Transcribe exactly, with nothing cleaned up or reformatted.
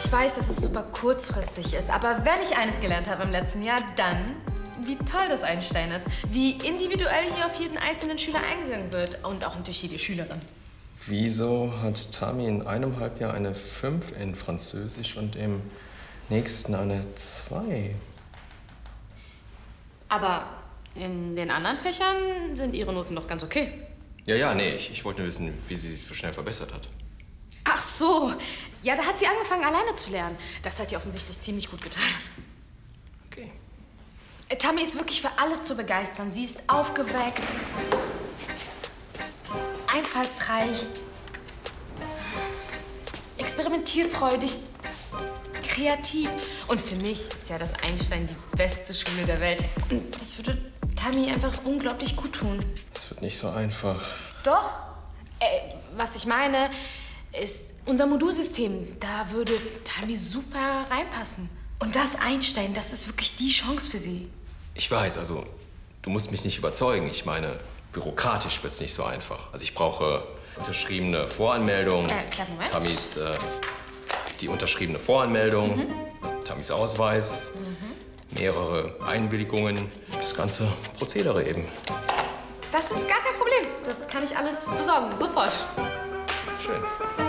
Ich weiß, dass es super kurzfristig ist, aber wenn ich eines gelernt habe im letzten Jahr, dann, wie toll das Einstein ist. Wie individuell hier auf jeden einzelnen Schüler eingegangen wird und auch durch jede Schülerin. Wieso hat Tami in einem Halbjahr eine fünf in Französisch und im nächsten eine zwei? Aber in den anderen Fächern sind ihre Noten doch ganz okay. Ja, ja, nee, ich, ich wollte nur wissen, wie sie sich so schnell verbessert hat. Ach so. Ja, da hat sie angefangen, alleine zu lernen. Das hat ihr offensichtlich ziemlich gut getan. Okay. Äh, Tami ist wirklich für alles zu begeistern. Sie ist aufgeweckt, einfallsreich, experimentierfreudig, kreativ. Und für mich ist ja das Einstein die beste Schule der Welt. Und das würde Tami einfach unglaublich gut tun. Das wird nicht so einfach. Doch. Äh, was ich meine, ist unser Modulsystem. Da würde Tami super reinpassen. Und das Einstein, das ist wirklich die Chance für sie. Ich weiß, also, du musst mich nicht überzeugen. Ich meine, bürokratisch wird's nicht so einfach. Also ich brauche unterschriebene Voranmeldung. Äh, kleinen Moment. Tamis, äh, die unterschriebene Voranmeldung. Mhm. Tamis Ausweis. Mhm. Mehrere Einwilligungen. Das ganze Prozedere eben. Das ist gar kein Problem. Das kann ich alles besorgen, sofort. Schön.